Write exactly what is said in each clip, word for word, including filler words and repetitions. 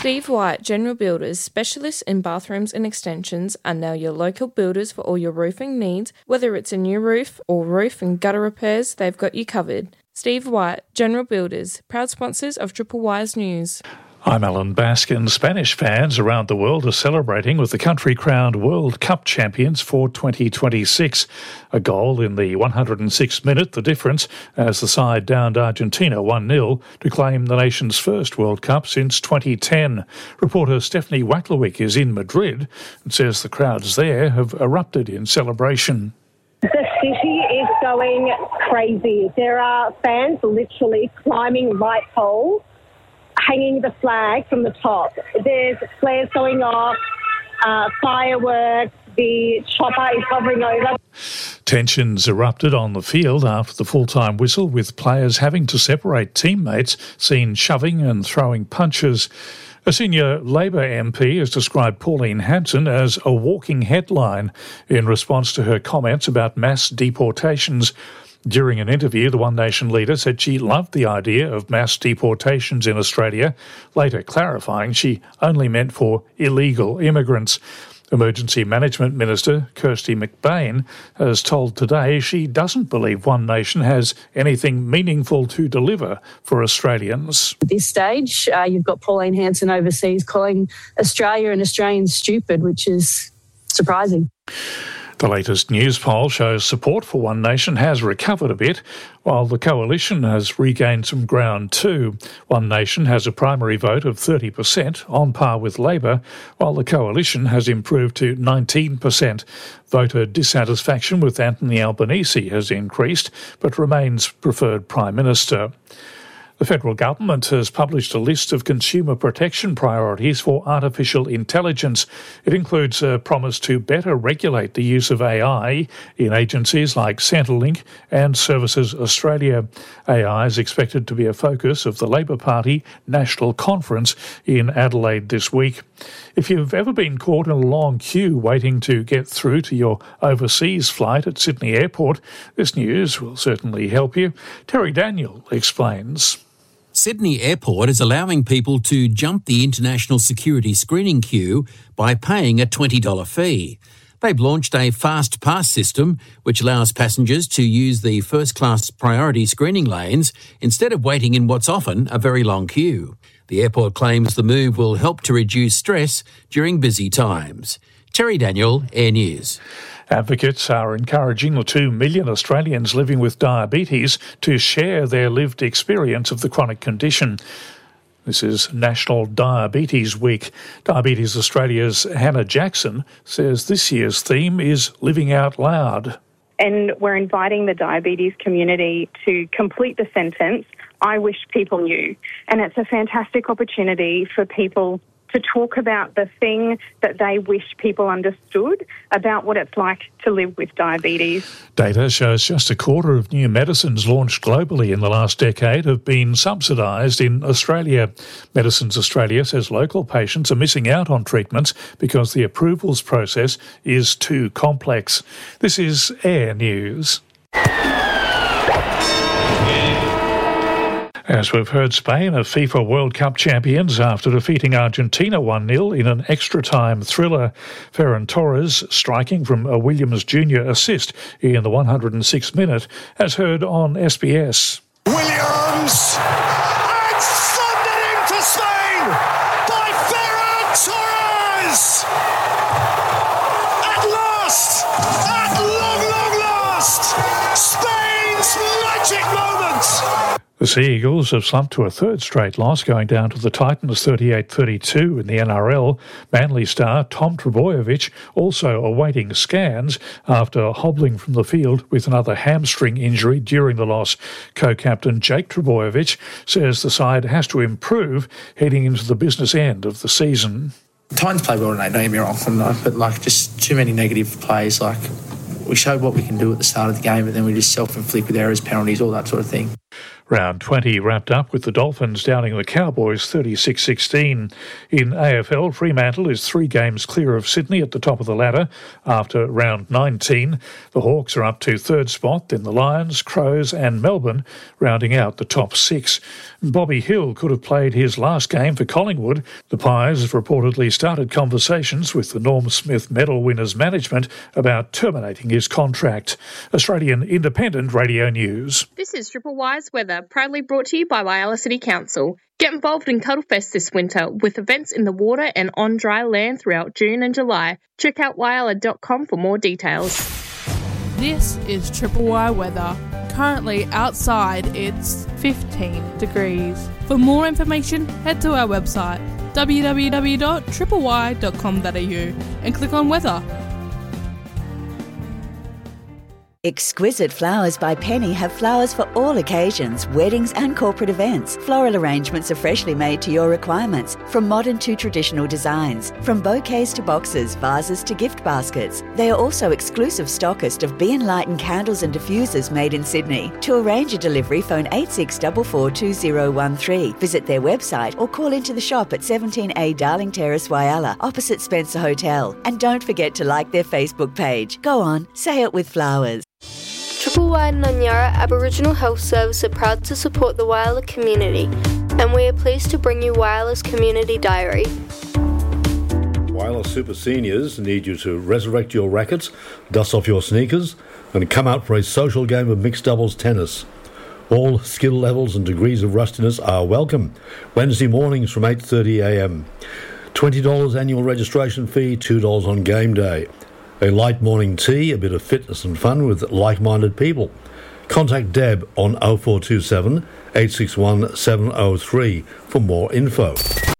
Steve White, General Builders, specialists in bathrooms and extensions, are now your local builders for all your roofing needs. Whether it's a new roof or roof and gutter repairs, they've got you covered. Steve White, General Builders, proud sponsors of Triple Wise News. I'm Alan Baskin. Spanish fans around the world are celebrating with the country-crowned World Cup champions for twenty twenty-six. A goal in the one hundred sixth minute, the difference, as the side downed Argentina one nil to claim the nation's first World Cup since twenty ten. Reporter Stephanie Wacklewick is in Madrid and says the crowds there have erupted in celebration. The city is going crazy. There are fans literally climbing light poles, hanging the flag from the top. There's flares going off, uh, fireworks, the chopper is hovering over. Tensions erupted on the field after the full-time whistle, with players having to separate teammates, seen shoving and throwing punches. A senior Labor M P has described Pauline Hanson as a walking headline in response to her comments about mass deportations. During an interview, the One Nation leader said she loved the idea of mass deportations in Australia, later clarifying she only meant for illegal immigrants. Emergency Management Minister Kirsty McBain has told Today she doesn't believe One Nation has anything meaningful to deliver for Australians. At this stage, uh, you've got Pauline Hanson overseas calling Australia and Australians stupid, which is surprising. The latest news poll shows support for One Nation has recovered a bit, while the coalition has regained some ground too. One Nation has a primary vote of thirty percent, on par with Labor, while the coalition has improved to nineteen percent. Voter dissatisfaction with Anthony Albanese has increased, but remains preferred Prime Minister. The federal government has published a list of consumer protection priorities for artificial intelligence. It includes a promise to better regulate the use of A I in agencies like Centrelink and Services Australia. A I is expected to be a focus of the Labor Party National Conference in Adelaide this week. If you've ever been caught in a long queue waiting to get through to your overseas flight at Sydney Airport, this news will certainly help you. Terry Daniel explains. Sydney Airport is allowing people to jump the international security screening queue by paying a twenty dollars fee. They've launched a fast pass system which allows passengers to use the first-class priority screening lanes instead of waiting in what's often a very long queue. The airport claims the move will help to reduce stress during busy times. Terry Daniel, Air News. Advocates are encouraging the two million Australians living with diabetes to share their lived experience of the chronic condition. This is National Diabetes Week. Diabetes Australia's Hannah Jackson says this year's theme is Living Out Loud. And we're inviting the diabetes community to complete the sentence, I wish people knew. And it's a fantastic opportunity for people to talk about the thing that they wish people understood about what it's like to live with diabetes. Data shows just a quarter of new medicines launched globally in the last decade have been subsidised in Australia. Medicines Australia says local patients are missing out on treatments because the approvals process is too complex. This is Air News. As we've heard, Spain are FIFA World Cup champions after defeating Argentina one nil in an extra-time thriller. Ferran Torres striking from a Williams Junior assist in the one hundred sixth minute, as heard on S B S. Williams! And thundered into Spain by Ferran Torres! At last! At long, long last! Spain's magic moment! The Sea Eagles have slumped to a third straight loss, going down to the Titans thirty-eight thirty-two in the N R L. Manly star Tom Trbojevic also awaiting scans after hobbling from the field with another hamstring injury during the loss. Co-captain Jake Trbojevic says the side has to improve heading into the business end of the season. Titans play well tonight, don't get me wrong, but like just too many negative plays. Like we showed what we can do at the start of the game, but then we just self-inflict with errors, penalties, all that sort of thing. Round twenty wrapped up with the Dolphins downing the Cowboys thirty-six sixteen. In A F L, Fremantle is three games clear of Sydney at the top of the ladder after round nineteen. The Hawks are up to third spot, then the Lions, Crows and Melbourne rounding out the top six. Bobby Hill could have played his last game for Collingwood. The Pies have reportedly started conversations with the Norm Smith Medal winners management about terminating his contract. Australian Independent Radio News. This is Triple Y's weather, proudly brought to you by Whyalla City Council. Get involved in Cuddlefest this winter with events in the water and on dry land throughout June and July. Check out whyalla dot com for more details. This is Triple Y weather. Currently outside it's fifteen degrees. For more information, head to our website w w w dot triple y dot com dot a u and click on weather. Exquisite Flowers by Penny have flowers for all occasions, weddings and corporate events. Floral arrangements are freshly made to your requirements, from modern to traditional designs. From bouquets to boxes, vases to gift baskets. They are also exclusive stockist of Be Enlightened candles and diffusers made in Sydney. To arrange a delivery, phone eight six four four two zero one three. Visit their website or call into the shop at seventeen A Darling Terrace, Whyalla, opposite Spencer Hotel. And don't forget to like their Facebook page. Go on, say it with flowers. Triple Y Nanyara Aboriginal Health Service are proud to support the Whyalla community, and we are pleased to bring you Whyalla's Community Diary. Whyalla Super Seniors need you to resurrect your rackets, dust off your sneakers, and come out for a social game of mixed doubles tennis. All skill levels and degrees of rustiness are welcome. Wednesday mornings from eight thirty a m. twenty dollars annual registration fee, two dollars on game day. A light morning tea, a bit of fitness and fun with like-minded people. Contact Deb on oh four two seven, eight six one, seven oh three for more info.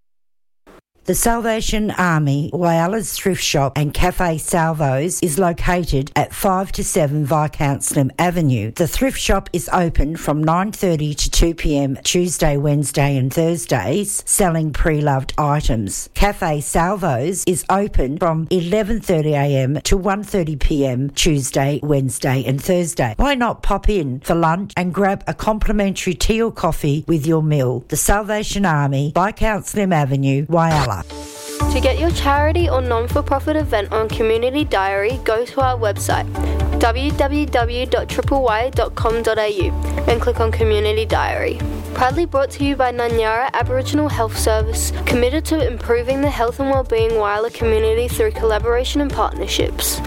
The Salvation Army, Whyalla's thrift shop and Cafe Salvos is located at five to seven Viscount Slim Avenue. The thrift shop is open from nine thirty to two p m Tuesday, Wednesday and Thursdays, selling pre-loved items. Cafe Salvos is open from eleven thirty a m to one thirty p m Tuesday, Wednesday and Thursday. Why not pop in for lunch and grab a complimentary tea or coffee with your meal? The Salvation Army, Viscount Slim Avenue, Whyalla. To get your charity or non-for-profit event on Community Diary, go to our website w w w dot triple y dot com dot a u and click on Community Diary. Proudly brought to you by Nanyara Aboriginal Health Service, committed to improving the health and wellbeing Whyalla community through collaboration and partnerships.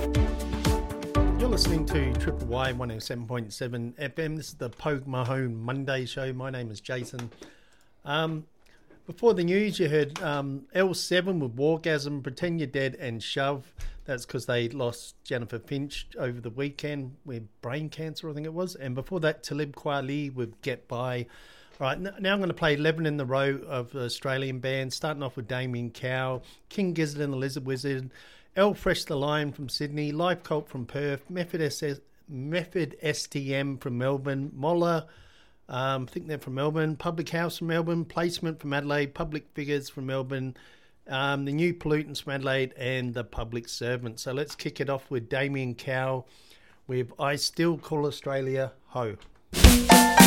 You're listening to Triple Y one oh seven point seven F M. This is the Pogue Mahone Monday show. My name is Jason. Um... Before the news, you heard um, L seven with Wargasm, Pretend You're Dead and Shove. That's because they lost Jennifer Finch over the weekend with brain cancer, I think it was. And before that, Talib Kweli with Get By. All right, now I'm going to play eleven in the row of Australian bands, starting off with Damien Cow, King Gizzard and the Lizard Wizard, L Fresh the Lion from Sydney, Life Cult from Perth, Method, S- Method S T M from Melbourne, Molla, Um, I think they're from Melbourne, Public House from Melbourne, Placement from Adelaide, Public Figures from Melbourne, um, the New Pollutants from Adelaide and the Public Servant. So let's kick it off with Damien Cow with I Still Call Australia Ho.